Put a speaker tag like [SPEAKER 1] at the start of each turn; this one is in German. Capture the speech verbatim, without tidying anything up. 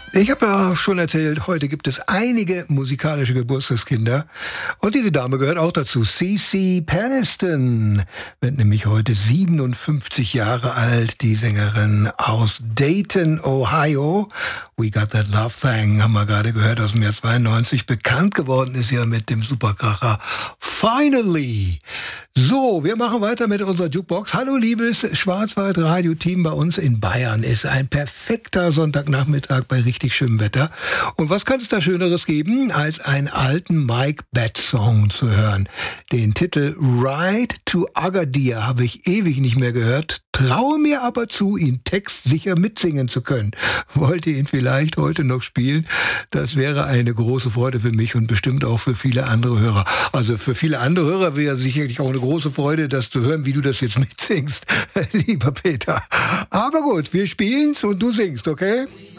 [SPEAKER 1] Ich habe ja schon erzählt, heute gibt es einige musikalische Geburtstagskinder. Und diese Dame gehört auch dazu. CeCe Peniston wird nämlich heute siebenundfünfzig Jahre alt. Die Sängerin aus Dayton, Ohio. We Got That Love Thing haben wir gerade gehört aus dem Jahr zweiundneunzig. Bekannt geworden ist ja mit dem Superkracher Finally. So, wir machen weiter mit unserer Jukebox. Hallo liebes Schwarzwald-Radio-Team bei uns in Bayern. Ist ein perfekter Sonntagnachmittag bei richtig schönem Wetter. Und was kann es da Schöneres geben, als einen alten Mike Batt-Song zu hören? Den Titel Ride to Agadir habe ich ewig nicht mehr gehört, traue mir aber zu, ihn textsicher mitsingen zu können. Wollt ihr ihn vielleicht heute noch spielen? Das wäre eine große Freude für mich und bestimmt auch für viele andere Hörer. Also für viele andere Hörer wäre sicherlich auch eine große Freude, das zu hören, wie du das jetzt mitsingst, lieber Peter. Aber gut, wir spielen's und du singst, okay?